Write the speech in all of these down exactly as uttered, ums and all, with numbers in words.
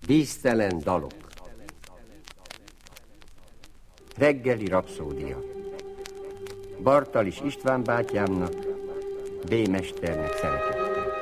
Víztelen dalok. Reggeli rapszódia. Bartalis István bátyámnak, B. mesternek szeretettel.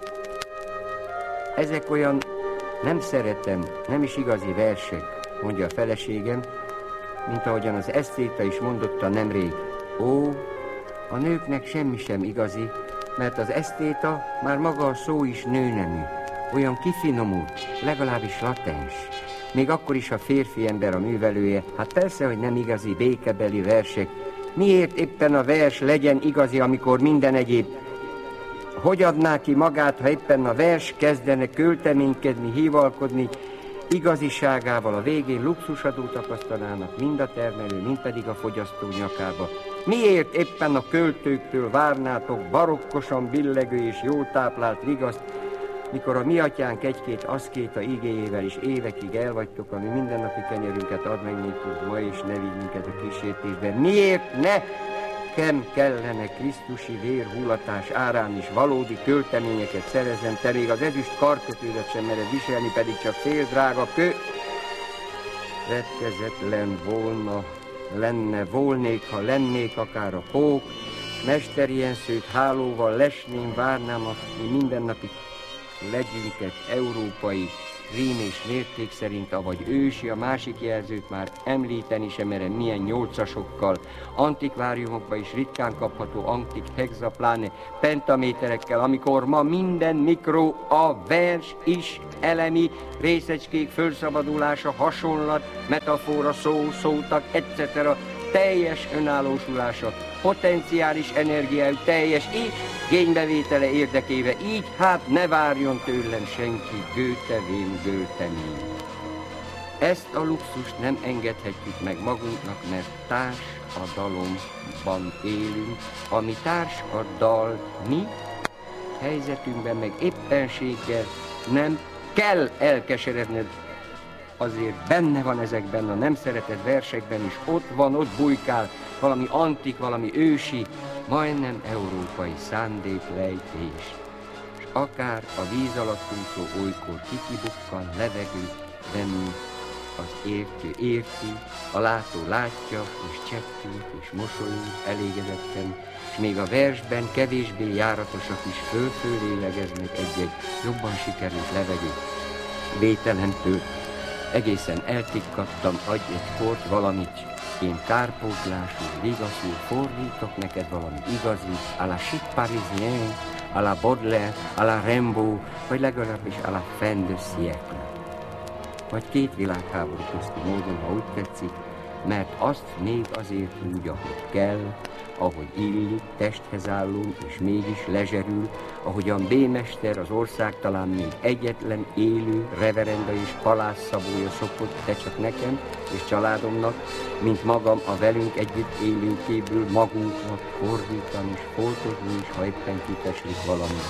Ezek olyan nem szeretem, nem is igazi versek, mondja a feleségem, mint ahogyan az esztéta is mondotta nemrég. Ó, a nőknek semmi sem igazi, mert az esztéta már maga a szó is nőnemű, olyan kifinomult, legalábbis latens. Még akkor is a férfi ember a művelője, hát persze, hogy nem igazi békebeli versek. Miért éppen a vers legyen igazi, amikor minden egyéb? Hogy adná ki magát, ha éppen a vers kezdene költeménykedni, hívalkodni, igaziságával a végén luxusadót tapasztalának mind a termelő, mind pedig a fogyasztó nyakába? Miért éppen a költőktől várnátok barokkosan billegő és jól táplált vigaszt, mikor a mi atyánk egy-két aszkéta igéjével is évekig elvagytok, ami mindennapi kenyerünket ad meg nékünk ma, és ne vigy minket a kísértésbe? Miért ne kem kellene Krisztusi vérhullatás árán is valódi költeményeket szereznem, te még az ezüst karkötődet sem mered viselni, pedig csak fél drága kő... Retkezetlen volna, lenne, volnék, ha lennék akár a pók, mesterjenszőt hálóval lesném, várnám a mi mindennapi legyünket európai rím és mérték szerint, avagy ősi, a másik jelzőt már említeni sem merem, milyen nyolcasokkal, antikváriumokban is ritkán kapható antik hexapláne pentaméterekkel, amikor ma minden mikro, a vers is elemi részecskék fölszabadulása, hasonlat, metafora, szó, szótak, et cetera teljes önállósulása, potenciális energiájú, teljes igénybevétele érdekébe, így hát ne várjon tőlem senki gőtevén gőtemény. Ezt a luxust nem engedhetjük meg magunknak, mert társadalomban élünk, ami társaddal mi helyzetünkben meg éppenséggel nem kell elkeseredned. Azért benne van ezekben a nem szeretett versekben is, ott van, ott bujkál valami antik, valami ősi, majdnem európai szándéklejtés. És akár a víz alatt úszó olykor kikibukkan, levegőt venni, az értő érti, a látó látja, és csettint, és mosolyog elégedetten, és még a versben kevésbé járatosak is föl-föl lélegeznek egy-egy jobban sikerült levegőt. Vételemtől egészen eltikkadtam, adj egy kort, valamit, én kárpótlású, vigaszul fordítok neked valami igazi, à la chic parisien, à la Baudelaire, à la Rimbaud, vagy legalábbis à la fin de siècle. Vagy két világháború közti módon, ha úgy tetszik, mert azt még azért úgy, ahogy kell, ahogy illik, testhez állunk, és mégis lezserül, ahogyan B. mester az ország talán még egyetlen élő, reverenda és palásszabója szokott, de csak nekem és családomnak, mint magam a velünk együtt élőkéből magunknak fordítani és foltozni is, ha éppen kiteslik valami.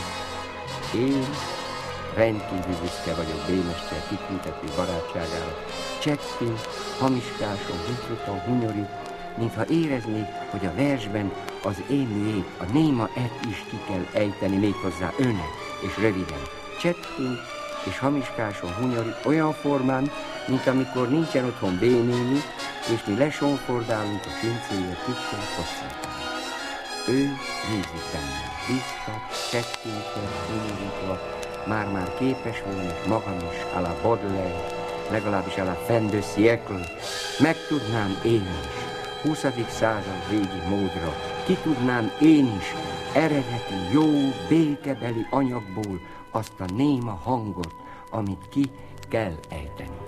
Én rendkívül büszke vagyok B. mester kitüntető barátságára. Cseppin, hamiskáson, húszuton, hunyorik, mintha éreznék, hogy a versben az én műét, a néma et is ki kell ejteni, méghozzá önnek, és röviden. Csettint és hamiskáson hunyorik olyan formán, mint amikor nincsen otthon B-néni, és mi lesonfordálunk a pincéje kicsen kosszintani. Ő nézik bennem, biztat, csettintve, hunyorítva, már-már képes volna, és magam is, à la Baudelaire, legalábbis à la fin de siècle, meg tudnám én is, huszadik század végi módra, ki tudnám én is eredeti, jó, békebeli anyagból azt a néma hangot, amit ki kell ejtenünk.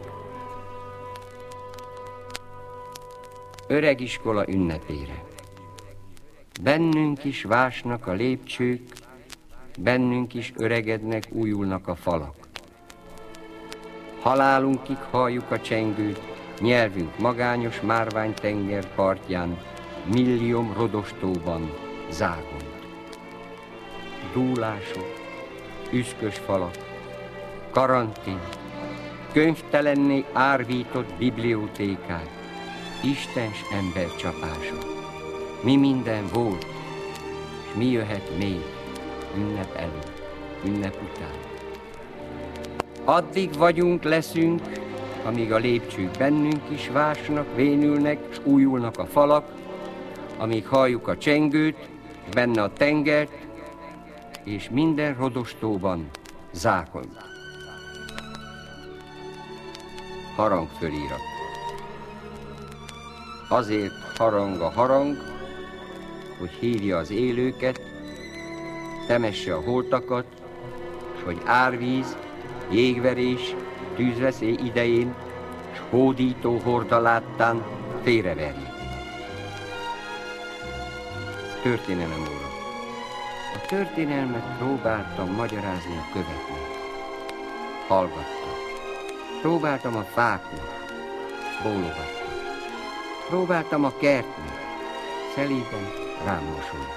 Öregiskola ünnepére. Bennünk is vásnak a lépcsők, bennünk is öregednek, újulnak a falak. Halálunkig halljuk a csengőt, nyelvünk magányos márványtenger partján, millióm rodostóban zágont. Dúlások, üszkös falak, karantén, könyvtelenné árvított bibliótékák, istens embercsapása. Mi minden volt, és mi jöhet még ünnep előtt, ünnep után. Addig vagyunk, leszünk, amíg a lépcsők bennünk is vásnak, vénülnek, s újulnak a falak, amíg halljuk a csengőt, benne a tengert, és minden rodostóban zákony. Harangfölirat. Azért harang a harang, hogy hívja az élőket, temesse a holtakat, s hogy árvíz, jégverés, tűzveszély idején, s hódító horda láttán félreverjék. Történelem óra. A történelmet próbáltam magyarázni a köveknek. Hallgattam. Próbáltam a fáknak. Bólogattam. Próbáltam a kertnek. Szelíden rám mosolyogott.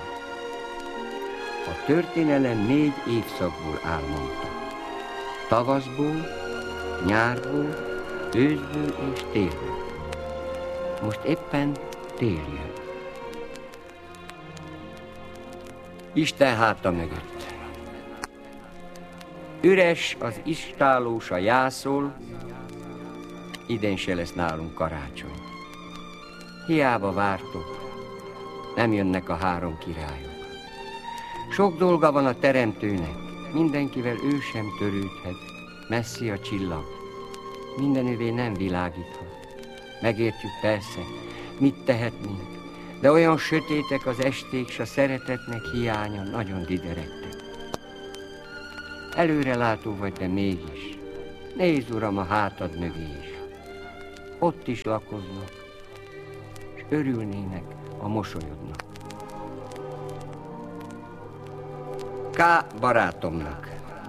A történelem négy évszakból áll, mondta. Tavaszból, nyárból, őszből és télből. Most éppen tél jön. Isten háta mögött. Üres az istálós a jászol, idén se lesz nálunk karácsony. Hiába vártok, nem jönnek a három királyok. Sok dolga van a teremtőnek, mindenkivel ő sem törődhet, messzi a csillag, mindenövé nem világíthat. Megértjük persze, mit tehetnénk, de olyan sötétek az esték, s a szeretetnek hiánya nagyon diderektek. Előrelátó vagy, de mégis, nézd, uram, a hátad mögé is. Ott is lakoznak, s örülnének, a mosolyodnak. K. barátomnak.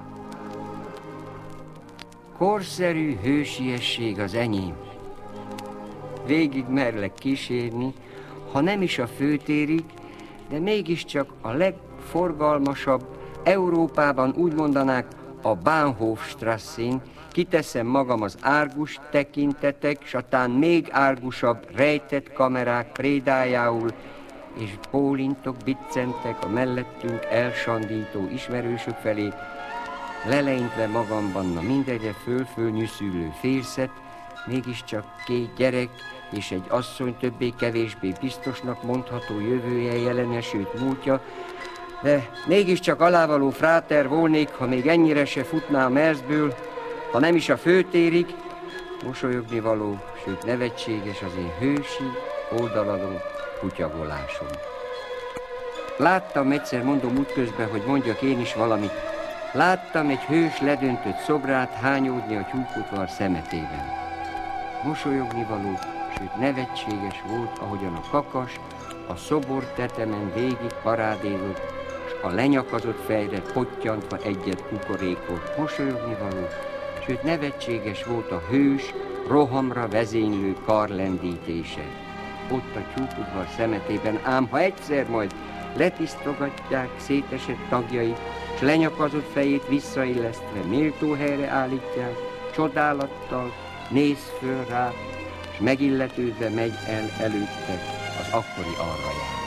Korszerű hősiesség az enyém. Végig merlek kísérni, ha nem is a főtérig, de mégiscsak a legforgalmasabb, Európában úgy mondanák a Bahnhofstrasszén, kiteszem magam az árgus tekintetek, satán még árgusabb rejtett kamerák prédájául, és bólintok, biccentek a mellettünk elsandító ismerősök felé, leleintve magamban a mindegyre föl-föl nyűszülő férszet, mégiscsak két gyerek és egy asszony többé-kevésbé biztosnak mondható jövője, jelene, sőt múltja, de mégiscsak alávaló fráter volnék, ha még ennyire se futná a Merzből, ha nem is a főtérig, mosolyogni való, sőt nevetséges az én hősi, oldaladó kutyavolásom. Láttam egyszer, mondom útközben, hogy mondjak én is valamit, láttam egy hős ledöntött szobrát hányódni a tyúkudvar szemetében. Mosolyogni való, sőt nevetséges volt, ahogyan a kakas a szobor tetemen végig parádézott, s a lenyakazott fejre pottyantva egyet kukorékolt. Mosolyogni való, sőt nevetséges volt a hős, rohamra vezénylő karlendítése. Ott a tyúkudvar szemetében, ám ha egyszer majd letisztogatják szétesett tagjait, s lenyakazott fejét visszaillesztve méltó helyre állítják, csodálattal néz föl rá, s megilletődve megy el előtte az akkori arra jár.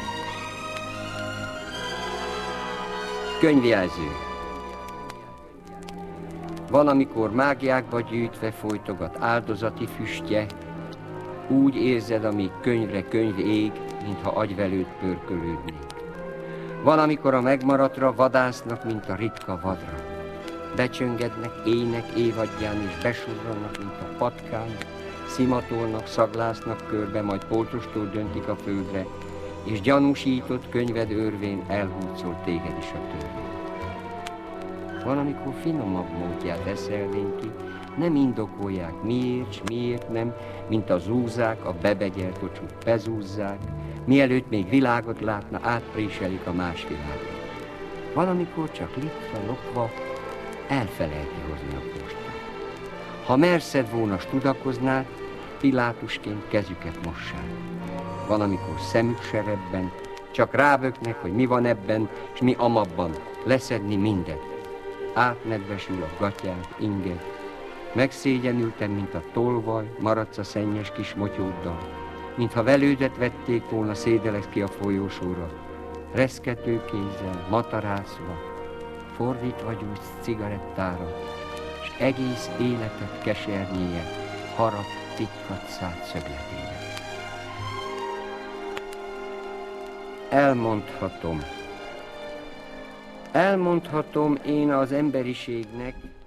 Könyvjelző. Van, amikor mágiákba gyűjtve folytogat áldozati füstje, úgy érzed, amíg könyvre könyv ég, mintha agyvelőt pörkölődnék. Van, amikor a megmaradtra vadásznak, mint a ritka vadra. Becsöngednek ének évadján, és besurrannak, mint a patkány, szimatolnak, szaglásznak körbe, majd poltostól döntik a földre, és gyanúsított könyved örvén elhúzol téged is a törvény. Van, amikor finomabb módját eszelvénki, nem indokolják miért, s miért nem, mint a zúzák, a bebegyelt ocsuk bezúzzák, mielőtt még világot látna, átpréselik a más világot. Valamikor csak litva, lopva elfelejti hozni a postát. Ha merszed volna, s tudakoznál, Pilátusként kezüket mossák. Valamikor szemük serebben, csak ráböknek, hogy mi van ebben, s mi amabban, leszedni mindet. Átnedvesül a gatyád, inged. Megszégyenültem, mint a tolvaj, maradsz a szennyes kis motyóddal, mintha velődet vették volna, szédelek ki a folyósóra, reszkető kézzel, matarászva, fordítva gyújtsz cigarettára, és egész életet kesernyéje harap tikkat szád szögletére. Elmondhatom, elmondhatom én az emberiségnek,